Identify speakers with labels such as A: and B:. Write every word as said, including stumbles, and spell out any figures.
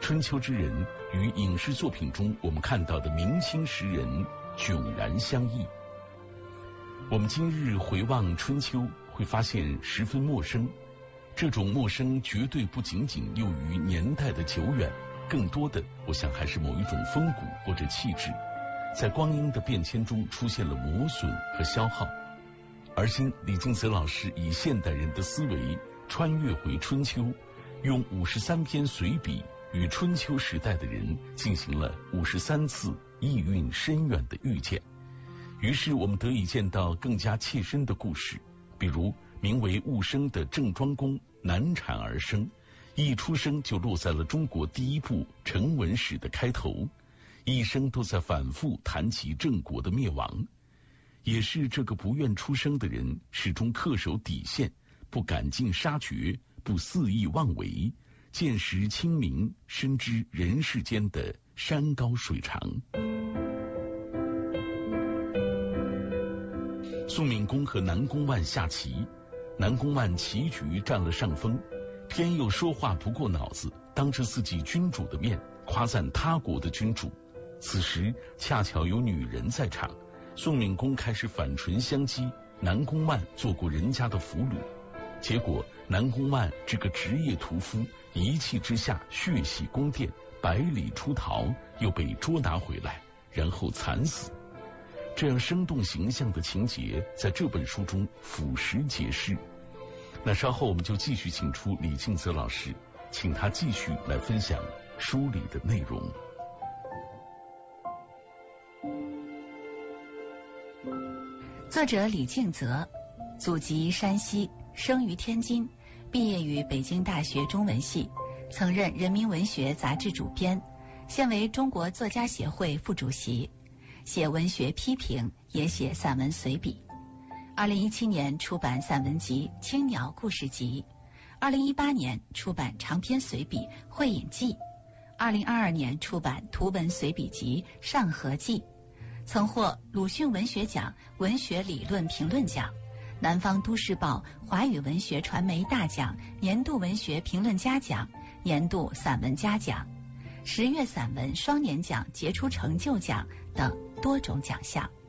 A: 春秋之人与影视作品中我们看到的明清诗人迥然相异。我们今日回望春秋，会发现十分陌生。这种陌生绝对不仅仅囿于年代的久远，更多的我想还是某一种风骨或者气质，在光阴的变迁中出现了磨损和消耗。而今李敬泽老师以现代人的思维穿越回春秋，用五十三篇随笔与春秋时代的人进行了五十三次意蕴深远的遇见。于是我们得以见到更加切身的故事，比如名为戊生的郑庄公难产而生，一出生就落在了中国第一部成文史的开头，一生都在反复谈及郑国的灭亡。也是这个不愿出生的人始终恪守底线，不赶尽杀绝，不肆意妄为，见识清明，深知人世间的山高水长。宋闵公和南宫万下棋，南宫万棋局占了上风，偏又说话不过脑子，当着自己君主的面夸赞他国的君主。此时恰巧有女人在场，宋闵公开始反唇相讥，南宫万做过人家的俘虏。结果南宫万这个职业屠夫一气之下血洗宫殿，百里出逃，又被捉拿回来，然后惨死。这样生动形象的情节在这本书中俯拾皆是。那稍后我们就继续请出李敬泽老师，请他继续来分享书里的内容。
B: 作者李敬泽，祖籍山西，生于天津，毕业于北京大学中文系，曾任《人民文学》杂志主编，现为中国作家协会副主席，写文学批评，也写散文随笔。二零一七年出版散文集《青鸟故事集》，二零一八年出版长篇随笔《会饮记》，二零二二年出版图文随笔集《上河记》，曾获鲁迅文学奖文学理论评论奖、南方都市报华语文学传媒大奖年度文学评论家奖、年度散文家奖、十月散文双年奖杰出成就奖等多种奖项。